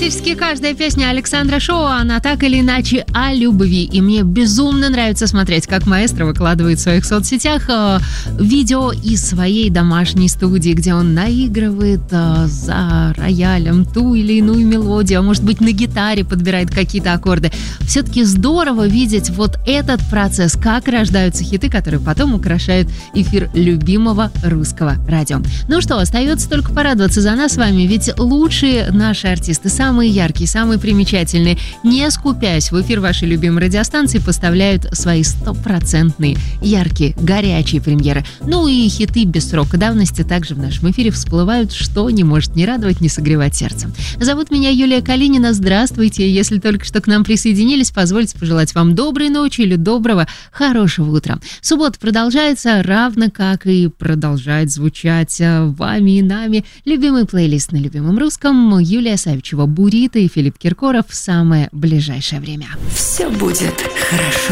Практически каждая песня Александра Шоу, она так или иначе о любви. И мне безумно нравится смотреть, как маэстро выкладывает в своих соцсетях видео из своей домашней студии, где он наигрывает за роялем ту или иную мелодию, а может быть на гитаре подбирает какие-то аккорды. Все-таки здорово видеть вот этот процесс, как рождаются хиты, которые потом украшают эфир любимого русского радио. Ну что, остается только порадоваться за нас с вами, ведь лучшие наши артисты, самые яркие, самые примечательные, не скупясь в эфир вашей любимой радиостанции, поставляют свои стопроцентные, яркие, горячие премьеры. Ну и хиты без срока давности также в нашем эфире всплывают, что не может не радовать, не согревать сердце. Зовут меня Юлия Калинина. Здравствуйте. Если только что к нам присоединились, позвольте пожелать вам доброй ночи или доброго, хорошего утра. Суббота продолжается, равно как и продолжает звучать вами и нами любимый плейлист на любимом русском. Юлия Савичева, Бурито и Филипп Киркоров в самое ближайшее время. Все будет хорошо.